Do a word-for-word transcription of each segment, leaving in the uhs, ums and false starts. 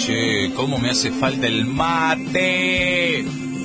Che, cómo me hace falta el mate.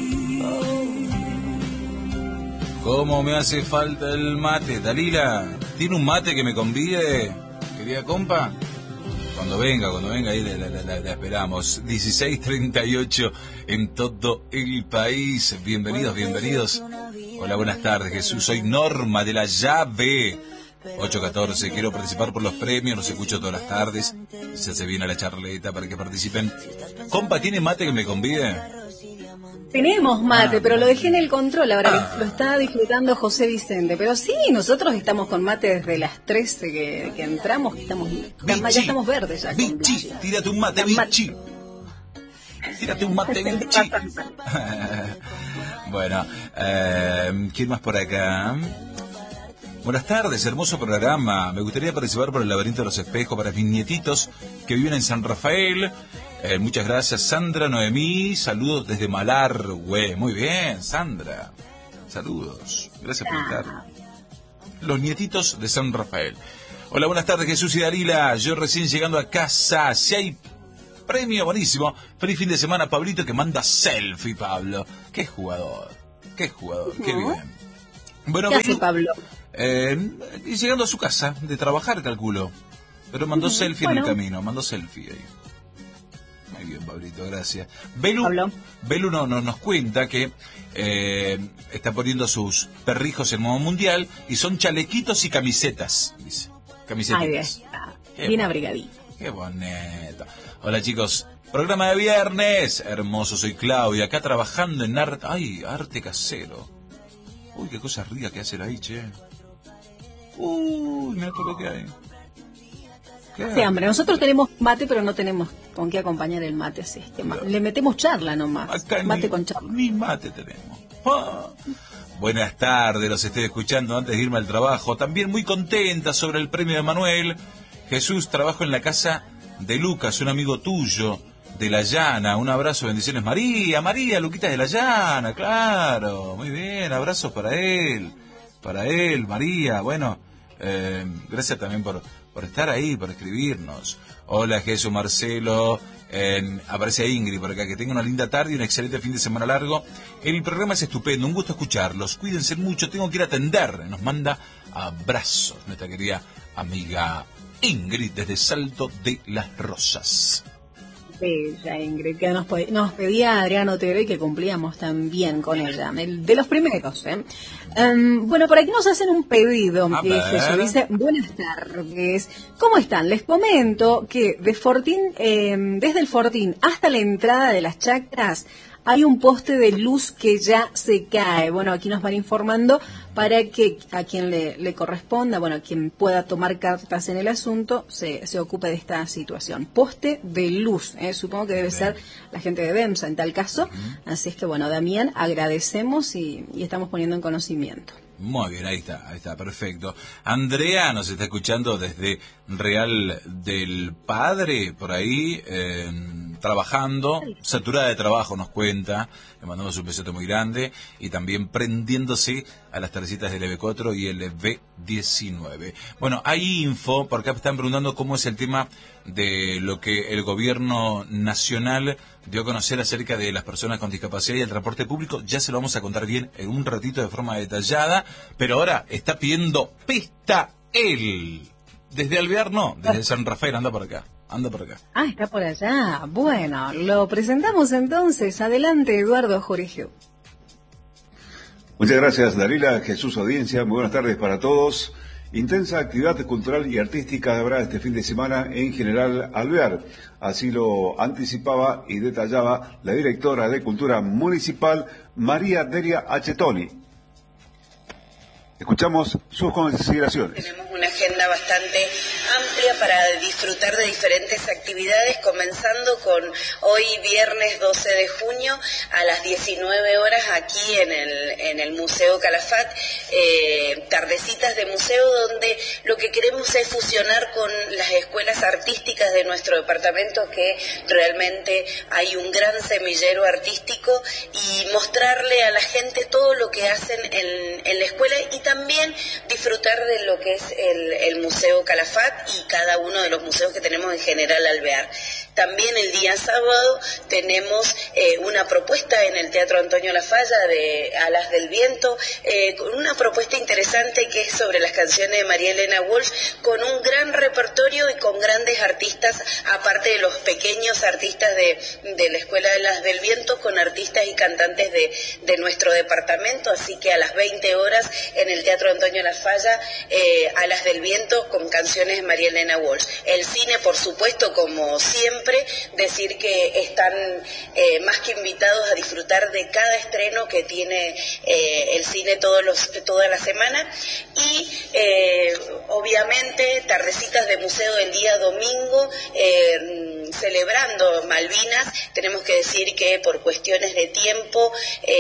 Cómo me hace falta el mate. Dalila, ¿tiene un mate que me convide, querida compa? Cuando venga, cuando venga, ahí la, la, la, la esperamos. dieciséis treinta y ocho en todo el país. Bienvenidos, bienvenidos. Hola, buenas tardes, Jesús. Soy Norma de la Llave. ocho catorce, quiero participar por los premios, los escucho todas las tardes. Se hace bien a la charleta para que participen. Compa, ¿tiene mate que me convide? Tenemos mate, Ah, pero lo dejé en el control, ahora ah. que lo está disfrutando José Vicente. Pero sí, nosotros estamos con mate desde las trece que, que entramos, que estamos, Bichi, ya estamos verdes ya. con Bichi, Bichi. tírate un mate, Mate. Bichi. Tírate un mate, Bichi. Bueno, eh, ¿quién más por acá? Buenas tardes, hermoso programa. Me gustaría participar por el laberinto de los espejos para mis nietitos que viven en San Rafael. Eh, muchas gracias, Sandra Noemí. Saludos desde Malargüe. Muy bien, Sandra. Saludos. Gracias por estar. Los nietitos de San Rafael. Hola, buenas tardes, Jesús y Dalila. Yo recién llegando a casa. Si hay premio, buenísimo. Feliz fin de semana, Pablito, que manda selfie, Pablo. Qué jugador. Qué jugador. Qué bien. Bueno, ¿Qué hace Belu, Pablo? eh, y llegando a su casa, de trabajar, calculo. Pero mandó Ujú, selfie bueno. en el camino, mandó selfie ahí. Muy bien, Pablito, gracias. Belu, Pablo. Belu no, no, nos cuenta que eh, está poniendo a sus perrijos en modo mundial y son chalequitos y camisetas, dice. Camisetas. Ay, bien, está Qué bien bueno. abrigadito. Qué bonito. Hola, chicos. Programa de viernes. Hermoso, soy Claudia, acá trabajando en arte. Ay, arte casero. Uy, qué cosa rica que hace ahí, che. Uy, mira todo lo que hay. ¿Qué? Sí, hambre. Nosotros tenemos mate, pero no tenemos con qué acompañar el mate. Así es que ma- le metemos charla nomás. Acá Mate ni, con charla. ni mate tenemos. Ah. Buenas tardes, los estoy escuchando antes de irme al trabajo. También muy contenta sobre el premio de Manuel. Jesús, trabajo en la casa de Lucas, un amigo tuyo, de La Llana. Un abrazo, bendiciones. María, María, Luquita de La Llana, claro. Muy bien, abrazos para él. Para él, María. Bueno, eh, gracias también por, por estar ahí, por escribirnos. Hola, Jesús, Marcelo. Eh, aparece Ingrid por acá. Que tenga una linda tarde y un excelente fin de semana largo. El programa es estupendo, un gusto escucharlos. Cuídense mucho, tengo que ir a atender. Nos manda abrazos nuestra querida amiga Ingrid desde Salto de las Rosas. Bella Ingrid, que nos, pe- nos pedía Adriano Otero y que cumplíamos también con ella, el de los primeros. ¿eh? Um, bueno, por aquí nos hacen un pedido. A Eh, ver. Jesús dice, buenas tardes, ¿cómo están? Les comento que de Fortín, eh, desde el Fortín hasta la entrada de las chacras hay un poste de luz que ya se cae. Bueno, aquí nos van informando para que a quien le, le corresponda, bueno, a quien pueda tomar cartas en el asunto, se, se ocupe de esta situación. Poste de luz, ¿eh? Supongo que debe ser la gente de DEMSA en tal caso. Así es que, bueno, Damián, agradecemos y, y estamos poniendo en conocimiento. Muy bien, ahí está, ahí está, perfecto. Andrea nos está escuchando desde Real del Padre, por ahí, eh, trabajando, saturada de trabajo, nos cuenta. Le mandamos un besote muy grande y también prendiéndose a las tarjetitas del E V cuatro y el V diecinueve. Bueno, hay info, por acá están preguntando cómo es el tema de lo que el gobierno nacional dio a conocer acerca de las personas con discapacidad y el transporte público. Ya se lo vamos a contar bien en un ratito de forma detallada, pero ahora está pidiendo pista él. Desde Alvear no, desde San Rafael, anda por acá, anda por acá. Ah, está por allá. Bueno, lo presentamos entonces. Adelante, Eduardo Jorge. Muchas gracias, Dalila, Jesús, audiencia. Muy buenas tardes para todos. Intensa actividad cultural y artística habrá este fin de semana en General Alvear. Así lo anticipaba y detallaba la directora de Cultura Municipal, María Delia Achetoni. Escuchamos sus consideraciones. Tenemos una agenda bastante amplia para disfrutar de diferentes actividades, comenzando con hoy viernes doce de junio a las diecinueve horas aquí en el, en el Museo Calafat, eh, tardecitas de museo donde lo que queremos es fusionar con las escuelas artísticas de nuestro departamento, que realmente hay un gran semillero artístico, y mostrarle a la gente todo lo que hacen en, en la escuela y también también disfrutar de lo que es el, el Museo Calafat y cada uno de los museos que tenemos en General Alvear. También el día sábado tenemos eh, una propuesta en el Teatro Antonio Lafalla de Alas del Viento, eh, con una propuesta interesante que es sobre las canciones de María Elena Walsh, con un gran repertorio y con grandes artistas, aparte de los pequeños artistas de, de la Escuela de Alas del Viento, con artistas y cantantes de, de nuestro departamento. Así que a las veinte horas en el Teatro Antonio Lafalla, eh, Alas del Viento con canciones de María Elena Walsh. El cine, por supuesto, como siempre, decir que están eh, más que invitados a disfrutar de cada estreno que tiene eh, el cine todos los, toda la semana, y eh, obviamente tardecitas de museo el día domingo, eh, celebrando Malvinas. Tenemos que decir que por cuestiones de tiempo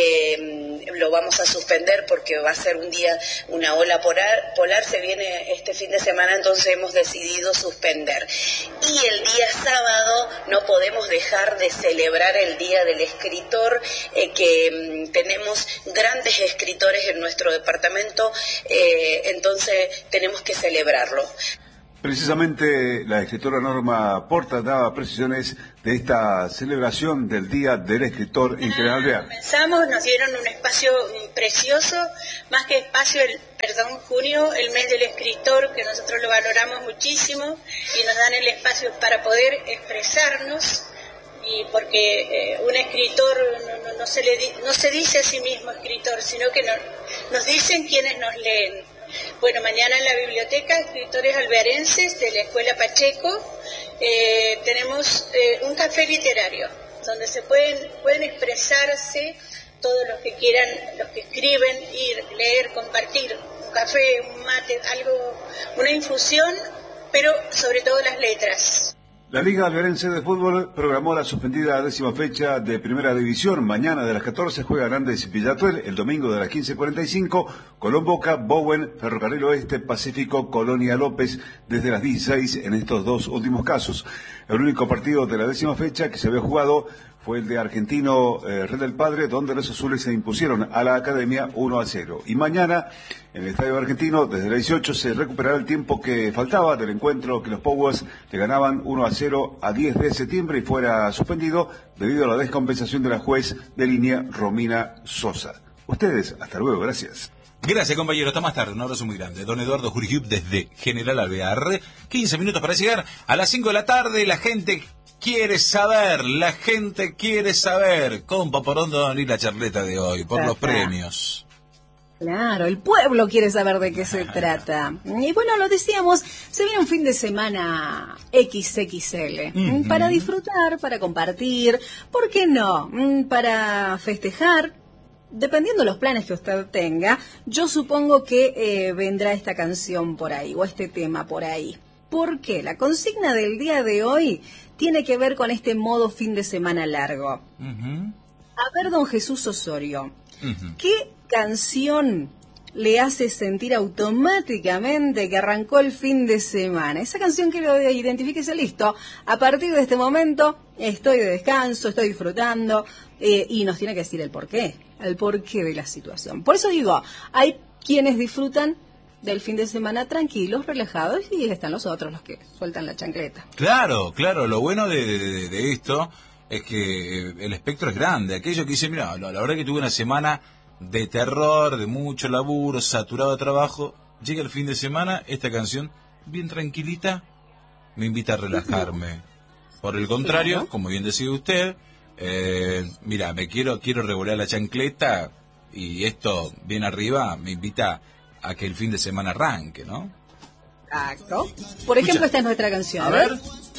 eh, lo vamos a suspender porque va a ser un día, una ola polar, polar se viene este fin de semana, entonces hemos decidido suspender. Y el día sábado no podemos dejar de celebrar el Día del Escritor, eh, que mm, tenemos grandes escritores en nuestro departamento, eh, entonces tenemos que celebrarlo. Precisamente la escritora Norma Porta daba precisiones de esta celebración del Día del Escritor en General Alvear. Pensamos, nos dieron un espacio precioso, más que espacio, el, perdón, junio, el mes del escritor, que nosotros lo valoramos muchísimo, y nos dan el espacio para poder expresarnos, y porque eh, un escritor no, no, no, se le di, no se dice a sí mismo escritor, sino que no, nos dicen quienes nos leen. Bueno, mañana en la biblioteca, escritores alvearenses de la Escuela Pacheco, eh, tenemos eh, un café literario, donde se pueden, pueden expresarse todos los que quieran, los que escriben, ir, leer, compartir, un café, un mate, algo, una infusión, pero sobre todo las letras. La Liga Alvearense de Fútbol programó la suspendida décima fecha de Primera División. Mañana de las catorce juegan Andes y Villatuel. El domingo de las quince cuarenta y cinco, Colón Boca, Bowen, Ferrocarril Oeste, Pacífico, Colonia López, desde las dieciséis en estos dos últimos casos. El único partido de la décima fecha que se había jugado fue el de Argentino eh, Red del Padre, donde los azules se impusieron a la Academia uno a cero. Y mañana, en el Estadio Argentino, desde las dieciocho, se recuperará el tiempo que faltaba del encuentro que los Powers le ganaban uno a cero a diez de septiembre y fuera suspendido debido a la descompensación de la juez de línea Romina Sosa. Ustedes, hasta luego, gracias. Gracias, compañero. Hasta más tarde. Un abrazo muy grande. Don Eduardo Jurigiub desde General Alvear. quince minutos para llegar a las cinco de la tarde. La gente quiere saber, la gente quiere saber. Compa, ¿por dónde va a venir la charleta de hoy? Por los premios. Claro, el pueblo quiere saber de qué se trata. Y bueno, lo decíamos, se viene un fin de semana equis equis ele. Uh-huh. Para disfrutar, para compartir, ¿por qué no? Para festejar. Dependiendo de los planes que usted tenga, yo supongo que eh, vendrá esta canción por ahí, o este tema por ahí. ¿Por qué? La consigna del día de hoy tiene que ver con este modo fin de semana largo. Uh-huh. A ver, don Jesús Osorio, uh-huh. ¿qué canción le hace sentir automáticamente que arrancó el fin de semana? Esa canción que lo identifíquese, listo. A partir de este momento estoy de descanso, estoy disfrutando, eh, y nos tiene que decir el porqué, el porqué de la situación. Por eso digo, hay quienes disfrutan del fin de semana tranquilos, relajados, y están los otros, los que sueltan la chancleta. Claro, claro, lo bueno de, de, de esto es que el espectro es grande. Aquellos que dicen, mira, la verdad que tuve una semana de terror, de mucho laburo, saturado de trabajo, llega el fin de semana, esta canción, bien tranquilita, me invita a relajarme. Por el contrario, claro, como bien decía usted, eh, mira, me quiero quiero revolear la chancleta, y esto bien arriba me invita a que el fin de semana arranque, ¿no? Exacto. Por ejemplo, Escucha. Esta es nuestra canción. A ver.